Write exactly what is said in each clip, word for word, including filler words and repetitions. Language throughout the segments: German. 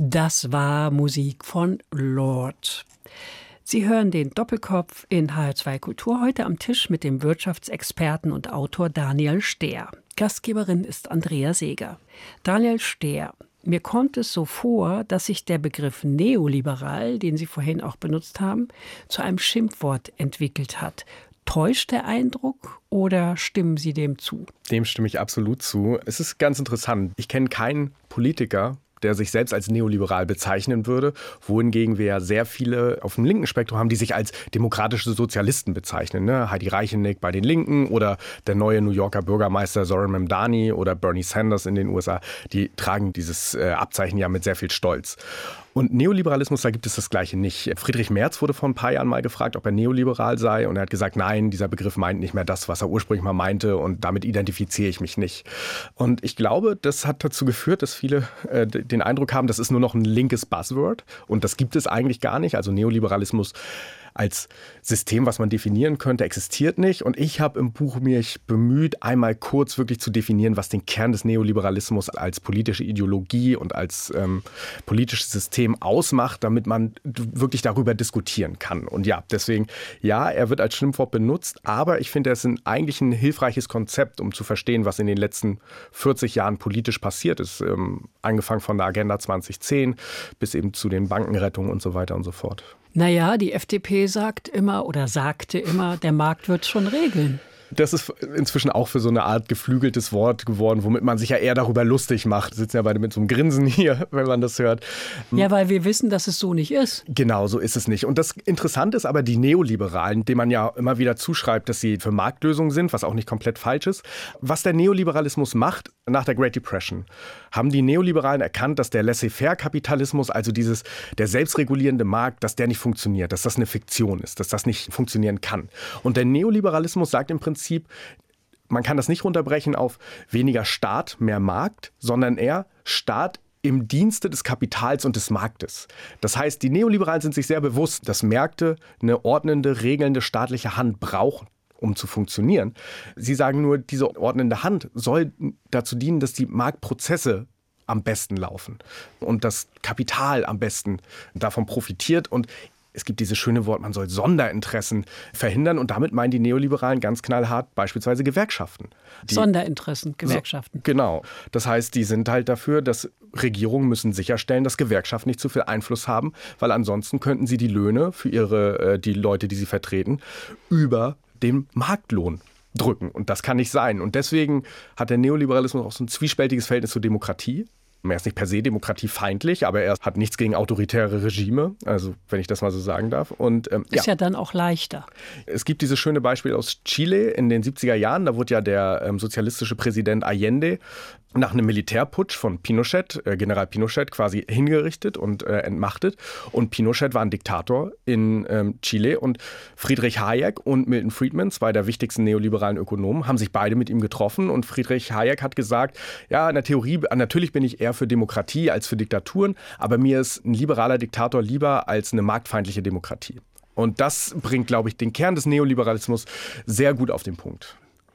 Das war Musik von Lord. Sie hören den Doppelkopf in H R zwei Kultur, heute am Tisch mit dem Wirtschaftsexperten und Autor Daniel Stehr. Gastgeberin ist Andrea Seeger. Daniel Stehr, mir kommt es so vor, dass sich der Begriff neoliberal, den Sie vorhin auch benutzt haben, zu einem Schimpfwort entwickelt hat. Täuscht der Eindruck oder stimmen Sie dem zu? Dem stimme ich absolut zu. Es ist ganz interessant. Ich kenne keinen Politiker, der sich selbst als neoliberal bezeichnen würde, wohingegen wir ja sehr viele auf dem linken Spektrum haben, die sich als demokratische Sozialisten bezeichnen. Ne? Heidi Reichenick bei den Linken oder der neue New Yorker Bürgermeister Zoran Mamdani oder Bernie Sanders in den U S A, die tragen dieses äh, Abzeichen ja mit sehr viel Stolz. Und Neoliberalismus, da gibt es das Gleiche nicht. Friedrich Merz wurde vor ein paar Jahren mal gefragt, ob er neoliberal sei. Und er hat gesagt, nein, dieser Begriff meint nicht mehr das, was er ursprünglich mal meinte. Und damit identifiziere ich mich nicht. Und ich glaube, das hat dazu geführt, dass viele äh, den Eindruck haben, das ist nur noch ein linkes Buzzword. Und das gibt es eigentlich gar nicht. Also Neoliberalismus als System, was man definieren könnte, existiert nicht. Und ich habe im Buch mich bemüht, einmal kurz wirklich zu definieren, was den Kern des Neoliberalismus als politische Ideologie und als ähm, politisches System ausmacht, damit man wirklich darüber diskutieren kann. Und ja, deswegen, ja, er wird als Schimpfwort benutzt, aber ich finde, es ist eigentlich ein hilfreiches Konzept, um zu verstehen, was in den letzten vierzig Jahren politisch passiert ist. Ähm, angefangen von der Agenda zwanzig zehn bis eben zu den Bankenrettungen und so weiter und so fort. Naja, die F D P sagt immer oder sagte immer, der Markt wird schon regeln. Das ist inzwischen auch für so eine Art geflügeltes Wort geworden, womit man sich ja eher darüber lustig macht. Wir sitzen ja beide mit so einem Grinsen hier, wenn man das hört. Ja, weil wir wissen, dass es so nicht ist. Genau, so ist es nicht. Und das Interessante ist aber, die Neoliberalen, denen man ja immer wieder zuschreibt, dass sie für Marktlösungen sind, was auch nicht komplett falsch ist. Was der Neoliberalismus macht, nach der Great Depression, haben die Neoliberalen erkannt, dass der Laissez-faire-Kapitalismus, also dieses, der selbstregulierende Markt, dass der nicht funktioniert, dass das eine Fiktion ist, dass das nicht funktionieren kann. Und der Neoliberalismus sagt im Prinzip, man kann das nicht runterbrechen auf weniger Staat, mehr Markt, sondern eher Staat im Dienste des Kapitals und des Marktes. Das heißt, die Neoliberalen sind sich sehr bewusst, dass Märkte eine ordnende, regelnde staatliche Hand brauchen, um zu funktionieren. Sie sagen nur, diese ordnende Hand soll dazu dienen, dass die Marktprozesse am besten laufen und das Kapital am besten davon profitiert. Und es gibt dieses schöne Wort, man soll Sonderinteressen verhindern. Und damit meinen die Neoliberalen ganz knallhart beispielsweise Gewerkschaften. Die Sonderinteressen, Gewerkschaften. So, genau. Das heißt, die sind halt dafür, dass Regierungen müssen sicherstellen, dass Gewerkschaften nicht zu viel Einfluss haben, weil ansonsten könnten sie die Löhne für ihre, die Leute, die sie vertreten, über den Marktlohn drücken. Und das kann nicht sein. Und deswegen hat der Neoliberalismus auch so ein zwiespältiges Verhältnis zur Demokratie. Er ist nicht per se demokratiefeindlich, aber er hat nichts gegen autoritäre Regime, also wenn ich das mal so sagen darf. Und, ähm, ist ja. ja dann auch leichter. Es gibt dieses schöne Beispiel aus Chile in den siebziger Jahren. Da wurde ja der ähm, sozialistische Präsident Allende nach einem Militärputsch von Pinochet, äh, General Pinochet, quasi hingerichtet und äh, entmachtet. Und Pinochet war ein Diktator in ähm, Chile. Und Friedrich Hayek und Milton Friedman, zwei der wichtigsten neoliberalen Ökonomen, haben sich beide mit ihm getroffen. Und Friedrich Hayek hat gesagt, ja, in der Theorie, natürlich bin ich eher für Demokratie als für Diktaturen, aber mir ist ein liberaler Diktator lieber als eine marktfeindliche Demokratie. Und das bringt, glaube ich, den Kern des Neoliberalismus sehr gut auf den Punkt.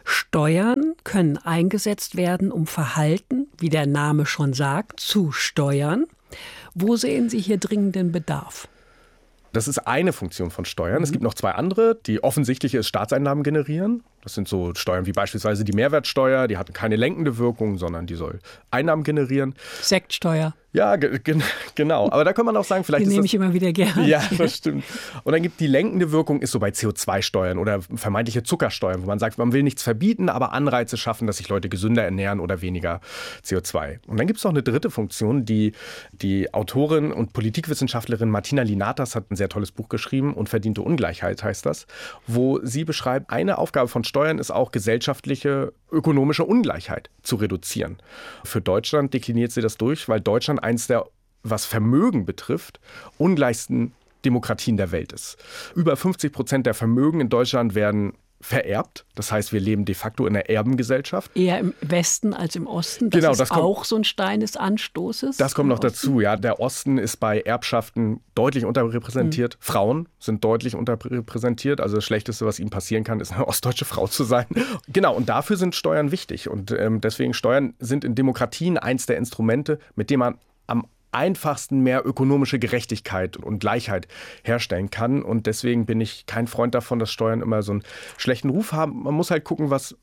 Steuern können eingesetzt werden, um Verhalten, wie der Name schon sagt, zu steuern. Wo sehen Sie hier dringenden Bedarf? Das ist eine Funktion von Steuern. Mhm. Es gibt noch zwei andere. Die offensichtliche ist Staatseinnahmen generieren. Das sind so Steuern wie beispielsweise die Mehrwertsteuer. Die hat keine lenkende Wirkung, sondern die soll Einnahmen generieren. Sektsteuer. Ja, ge- ge- genau. Aber da kann man auch sagen, vielleicht die ist nehme das, ich immer wieder gerne. Ja, das stimmt. Und dann gibt die lenkende Wirkung, ist so bei C O zwei Steuern oder vermeintliche Zuckersteuern, wo man sagt, man will nichts verbieten, aber Anreize schaffen, dass sich Leute gesünder ernähren oder weniger C O zwei. Und dann gibt es noch eine dritte Funktion, die die Autorin und Politikwissenschaftlerin Martina Linatas hat ein sehr tolles Buch geschrieben, Unverdiente Ungleichheit heißt das, wo sie beschreibt, eine Aufgabe von Steuern ist auch gesellschaftliche, ökonomische Ungleichheit zu reduzieren. Für Deutschland dekliniert sie das durch, weil Deutschland eins der, was Vermögen betrifft, ungleichsten Demokratien der Welt ist. Über fünfzig Prozent der Vermögen in Deutschland werden vererbt. Das heißt, wir leben de facto in einer Erbengesellschaft. Eher im Westen als im Osten. Das genau, ist das kommt, auch so ein Stein des Anstoßes. Das kommt noch dazu. Ja, der Osten ist bei Erbschaften deutlich unterrepräsentiert. Mhm. Frauen sind deutlich unterrepräsentiert. Also das Schlechteste, was ihnen passieren kann, ist eine ostdeutsche Frau zu sein. Genau, und dafür sind Steuern wichtig. Und ähm, deswegen Steuern sind in Demokratien eins der Instrumente, mit dem man am einfachsten mehr ökonomische Gerechtigkeit und Gleichheit herstellen kann. Und deswegen bin ich kein Freund davon, dass Steuern immer so einen schlechten Ruf haben. Man muss halt gucken, was...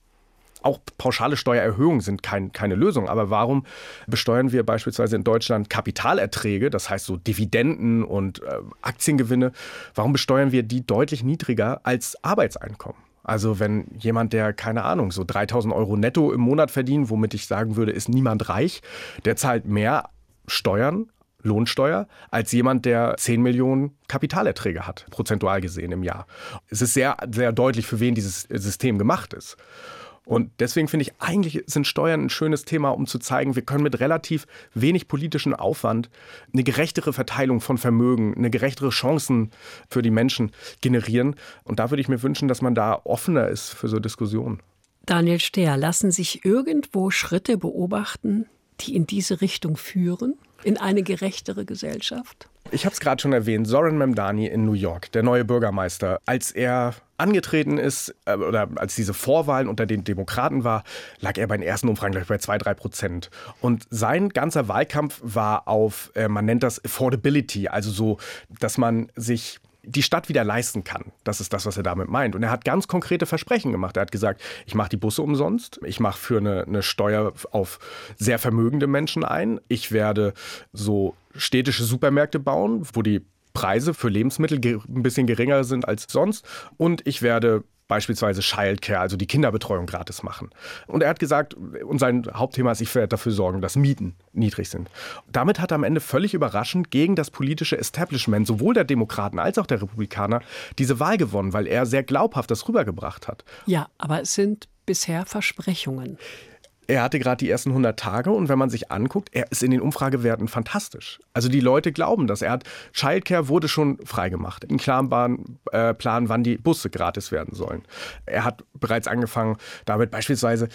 Auch pauschale Steuererhöhungen sind kein, keine Lösung. Aber warum besteuern wir beispielsweise in Deutschland Kapitalerträge, das heißt so Dividenden und äh, Aktiengewinne, warum besteuern wir die deutlich niedriger als Arbeitseinkommen? Also wenn jemand, der, keine Ahnung, so dreitausend Euro netto im Monat verdient, womit ich sagen würde, ist niemand reich, der zahlt mehr Steuern, Lohnsteuer, als jemand, der zehn Millionen Kapitalerträge hat, prozentual gesehen im Jahr. Es ist sehr, sehr deutlich, für wen dieses System gemacht ist. Und deswegen finde ich, eigentlich sind Steuern ein schönes Thema, um zu zeigen, wir können mit relativ wenig politischem Aufwand eine gerechtere Verteilung von Vermögen, eine gerechtere Chancen für die Menschen generieren. Und da würde ich mir wünschen, dass man da offener ist für so Diskussionen. Daniel Stehr, lassen sich irgendwo Schritte beobachten, die in diese Richtung führen, in eine gerechtere Gesellschaft? Ich habe es gerade schon erwähnt, Zoran Mamdani in New York, der neue Bürgermeister, als er angetreten ist, äh, oder als diese Vorwahlen unter den Demokraten war, lag er bei den ersten Umfragen gleich bei zwei, drei Prozent. Und sein ganzer Wahlkampf war auf, äh, man nennt das Affordability, also so, dass man sich die Stadt wieder leisten kann. Das ist das, was er damit meint. Und er hat ganz konkrete Versprechen gemacht. Er hat gesagt, ich mache die Busse umsonst, ich mache für eine, eine Steuer auf sehr vermögende Menschen ein, ich werde so städtische Supermärkte bauen, wo die Preise für Lebensmittel ein bisschen geringer sind als sonst, und ich werde beispielsweise Childcare, also die Kinderbetreuung, gratis machen. Und er hat gesagt, und sein Hauptthema ist, ich werde dafür sorgen, dass Mieten niedrig sind. Damit hat er am Ende völlig überraschend gegen das politische Establishment, sowohl der Demokraten als auch der Republikaner, diese Wahl gewonnen, weil er sehr glaubhaft das rübergebracht hat. Ja, aber es sind bisher Versprechungen. Er hatte gerade die ersten hundert Tage und wenn man sich anguckt, er ist in den Umfragewerten fantastisch. Also die Leute glauben das. Er hat, Childcare wurde schon freigemacht. Einen klaren äh, Plan, wann die Busse gratis werden sollen. Er hat bereits angefangen, damit beispielsweise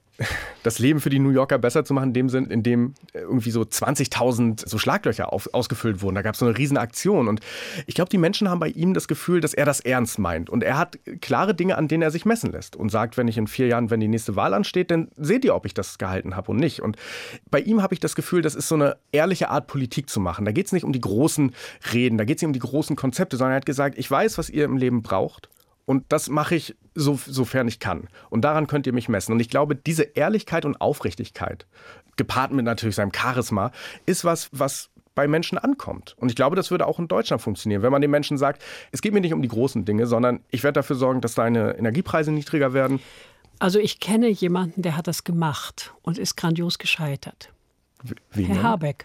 das Leben für die New Yorker besser zu machen, in dem Sinn, in dem irgendwie so zwanzigtausend so Schlaglöcher auf, ausgefüllt wurden. Da gab es so eine riesen Aktion. Und ich glaube, die Menschen haben bei ihm das Gefühl, dass er das ernst meint. Und er hat klare Dinge, an denen er sich messen lässt. Und sagt, wenn ich in vier Jahren, wenn die nächste Wahl ansteht, dann seht ihr, ob ich das gehalten habe und nicht. Und bei ihm habe ich das Gefühl, das ist so eine ehrliche Art, Politik zu machen. Da geht es nicht um die großen Reden, da geht es nicht um die großen Konzepte, sondern er hat gesagt, ich weiß, was ihr im Leben braucht. Und das mache ich, so, sofern ich kann. Und daran könnt ihr mich messen. Und ich glaube, diese Ehrlichkeit und Aufrichtigkeit, gepaart mit natürlich seinem Charisma, ist was, was bei Menschen ankommt. Und ich glaube, das würde auch in Deutschland funktionieren, wenn man den Menschen sagt, es geht mir nicht um die großen Dinge, sondern ich werde dafür sorgen, dass deine Energiepreise niedriger werden. Also ich kenne jemanden, der hat das gemacht und ist grandios gescheitert. Wie Herr denn? Habeck.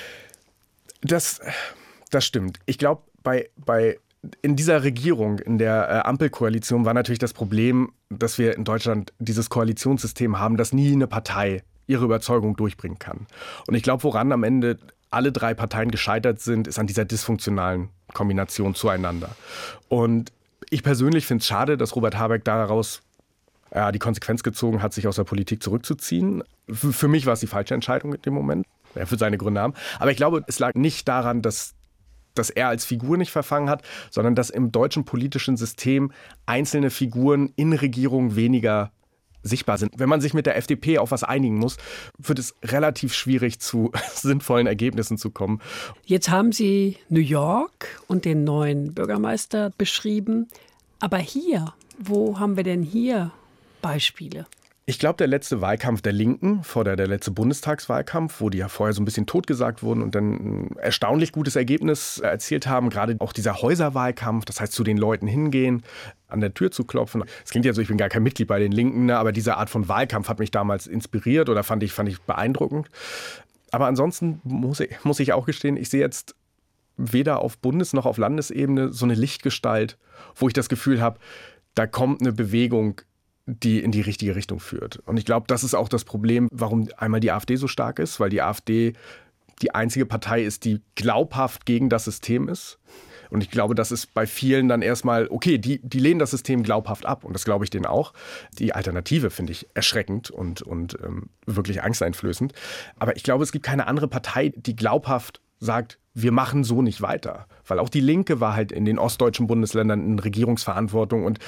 Das, das stimmt. Ich glaube, bei... bei In dieser Regierung, in der äh, Ampelkoalition, war natürlich das Problem, dass wir in Deutschland dieses Koalitionssystem haben, dass nie eine Partei ihre Überzeugung durchbringen kann. Und ich glaube, woran am Ende alle drei Parteien gescheitert sind, ist an dieser dysfunktionalen Kombination zueinander. Und ich persönlich finde es schade, dass Robert Habeck daraus äh, die Konsequenz gezogen hat, sich aus der Politik zurückzuziehen. F- für mich war es die falsche Entscheidung in dem Moment. Er wird seine Gründe haben. Aber ich glaube, es lag nicht daran, dass dass er als Figur nicht verfangen hat, sondern dass im deutschen politischen System einzelne Figuren in Regierungen weniger sichtbar sind. Wenn man sich mit der F D P auf was einigen muss, wird es relativ schwierig, zu sinnvollen Ergebnissen zu kommen. Jetzt haben Sie New York und den neuen Bürgermeister beschrieben. Aber hier, wo haben wir denn hier Beispiele? Ich glaube, der letzte Wahlkampf der Linken, vor der, der letzte Bundestagswahlkampf, wo die ja vorher so ein bisschen totgesagt wurden und dann ein erstaunlich gutes Ergebnis erzielt haben, gerade auch dieser Häuserwahlkampf, das heißt zu den Leuten hingehen, an der Tür zu klopfen. Es klingt ja so, ich bin gar kein Mitglied bei den Linken, ne, aber diese Art von Wahlkampf hat mich damals inspiriert oder fand ich, fand ich beeindruckend. Aber ansonsten muss ich, muss ich auch gestehen, ich sehe jetzt weder auf Bundes- noch auf Landesebene so eine Lichtgestalt, wo ich das Gefühl habe, da kommt eine Bewegung, die in die richtige Richtung führt. Und ich glaube, das ist auch das Problem, warum einmal die AfD so stark ist, weil die AfD die einzige Partei ist, die glaubhaft gegen das System ist. Und ich glaube, das ist bei vielen dann erstmal, okay, die, die lehnen das System glaubhaft ab. Und das glaube ich denen auch. Die Alternative finde ich erschreckend und, und ähm, wirklich angsteinflößend. Aber ich glaube, es gibt keine andere Partei, die glaubhaft sagt, wir machen so nicht weiter. Weil auch die Linke war halt in den ostdeutschen Bundesländern in Regierungsverantwortung und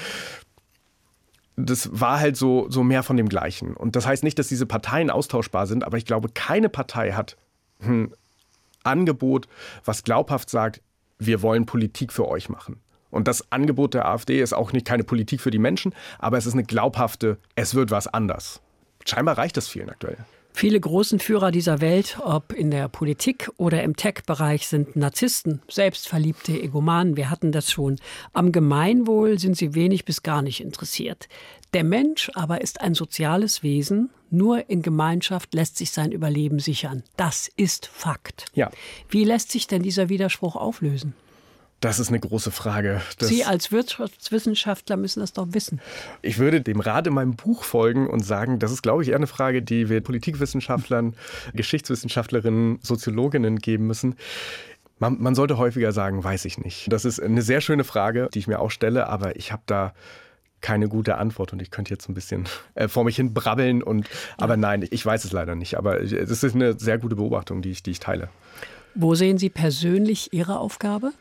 das war halt so, so mehr von dem Gleichen. Und das heißt nicht, dass diese Parteien austauschbar sind, aber ich glaube, keine Partei hat hm, Angebot, was glaubhaft sagt, wir wollen Politik für euch machen. Und das Angebot der AfD ist auch nicht keine Politik für die Menschen, aber es ist eine glaubhafte, es wird was anders. Scheinbar reicht das vielen aktuell. Viele großen Führer dieser Welt, ob in der Politik oder im Tech-Bereich, sind Narzissten, selbstverliebte Egomanen. Wir hatten das schon. Am Gemeinwohl sind sie wenig bis gar nicht interessiert. Der Mensch aber ist ein soziales Wesen. Nur in Gemeinschaft lässt sich sein Überleben sichern. Das ist Fakt. Ja. Wie lässt sich denn dieser Widerspruch auflösen? Das ist eine große Frage. Das Sie als Wirtschaftswissenschaftler müssen das doch wissen. Ich würde dem Rat in meinem Buch folgen und sagen, das ist, glaube ich, eher eine Frage, die wir Politikwissenschaftlern, Geschichtswissenschaftlerinnen, Soziologinnen geben müssen. Man, man sollte häufiger sagen, weiß ich nicht. Das ist eine sehr schöne Frage, die ich mir auch stelle, aber ich habe da keine gute Antwort und ich könnte jetzt ein bisschen äh, vor mich hin brabbeln. Und, aber nein, ich weiß es leider nicht. Aber es ist eine sehr gute Beobachtung, die ich, die ich teile. Wo sehen Sie persönlich Ihre Aufgabe?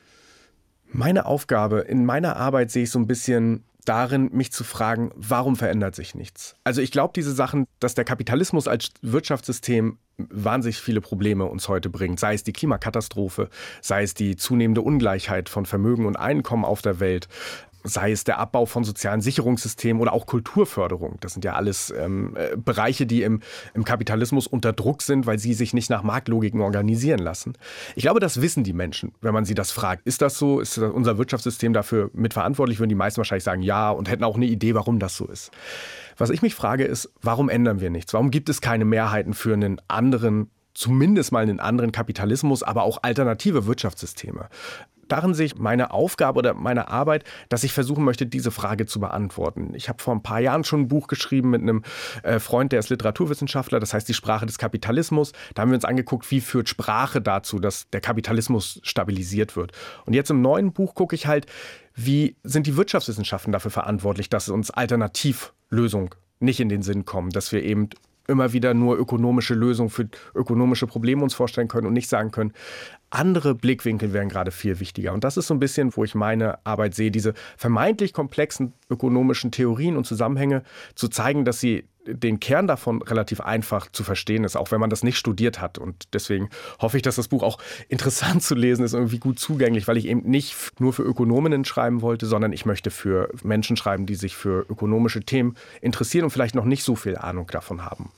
Meine Aufgabe in meiner Arbeit sehe ich so ein bisschen darin, mich zu fragen, warum verändert sich nichts? Also ich glaube, diese Sachen, dass der Kapitalismus als Wirtschaftssystem wahnsinnig viele Probleme uns heute bringt, sei es die Klimakatastrophe, sei es die zunehmende Ungleichheit von Vermögen und Einkommen auf der Welt, sei es der Abbau von sozialen Sicherungssystemen oder auch Kulturförderung. Das sind ja alles ähm, Bereiche, die im, im Kapitalismus unter Druck sind, weil sie sich nicht nach Marktlogiken organisieren lassen. Ich glaube, das wissen die Menschen, wenn man sie das fragt. Ist das so? Ist unser Wirtschaftssystem dafür mitverantwortlich? Würden die meisten wahrscheinlich sagen, ja, und hätten auch eine Idee, warum das so ist. Was ich mich frage, ist, warum ändern wir nichts? Warum gibt es keine Mehrheiten für einen anderen, zumindest mal einen anderen Kapitalismus, aber auch alternative Wirtschaftssysteme? Darin sehe ich meine Aufgabe oder meine Arbeit, dass ich versuchen möchte, diese Frage zu beantworten. Ich habe vor ein paar Jahren schon ein Buch geschrieben mit einem Freund, der ist Literaturwissenschaftler, das heißt die Sprache des Kapitalismus. Da haben wir uns angeguckt, wie führt Sprache dazu, dass der Kapitalismus stabilisiert wird. Und jetzt im neuen Buch gucke ich halt, wie sind die Wirtschaftswissenschaften dafür verantwortlich, dass uns Alternativlösungen nicht in den Sinn kommen, dass wir eben immer wieder nur ökonomische Lösungen für ökonomische Probleme uns vorstellen können und nicht sagen können, andere Blickwinkel wären gerade viel wichtiger. Und das ist so ein bisschen, wo ich meine Arbeit sehe, diese vermeintlich komplexen ökonomischen Theorien und Zusammenhänge zu zeigen, dass sie den Kern davon relativ einfach zu verstehen ist, auch wenn man das nicht studiert hat. Und deswegen hoffe ich, dass das Buch auch interessant zu lesen ist, irgendwie gut zugänglich, weil ich eben nicht nur für Ökonominnen schreiben wollte, sondern ich möchte für Menschen schreiben, die sich für ökonomische Themen interessieren und vielleicht noch nicht so viel Ahnung davon haben.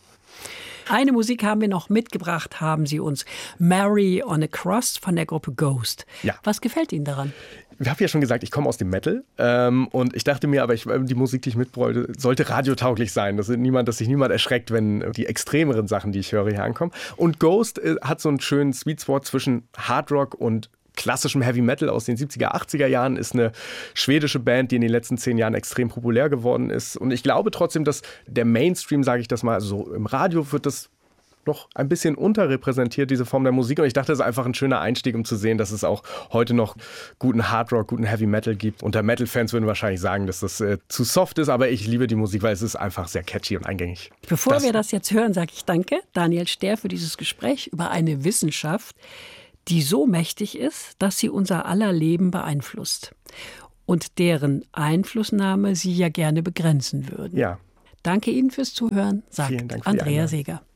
Eine Musik haben wir noch mitgebracht, haben Sie uns. Mary on a Cross von der Gruppe Ghost. Ja. Was gefällt Ihnen daran? Ich habe ja schon gesagt, ich komme aus dem Metal ähm, und ich dachte mir, aber ich, die Musik, die ich mitbräuchte, sollte radiotauglich sein, dass, niemand, dass sich niemand erschreckt, wenn die extremeren Sachen, die ich höre, hier ankommen. Und Ghost äh, hat so einen schönen Sweet Spot zwischen Hard Rock und klassischem Heavy Metal aus den siebziger, achtziger Jahren, ist eine schwedische Band, die in den letzten zehn Jahren extrem populär geworden ist. Und ich glaube trotzdem, dass der Mainstream, sage ich das mal, also so im Radio wird das noch ein bisschen unterrepräsentiert, diese Form der Musik. Und ich dachte, das ist einfach ein schöner Einstieg, um zu sehen, dass es auch heute noch guten Hard Rock, guten Heavy Metal gibt. Unter Metal-Fans würden wahrscheinlich sagen, dass das äh, zu soft ist, aber ich liebe die Musik, weil es ist einfach sehr catchy und eingängig. Bevor das wir das jetzt hören, sage ich danke, Daniel Stehr, für dieses Gespräch über eine Wissenschaft, die so mächtig ist, dass sie unser aller Leben beeinflusst und deren Einflussnahme Sie ja gerne begrenzen würden. Ja. Danke Ihnen fürs Zuhören, sagt Vielen Dank für die Andrea Einladung. Seeger.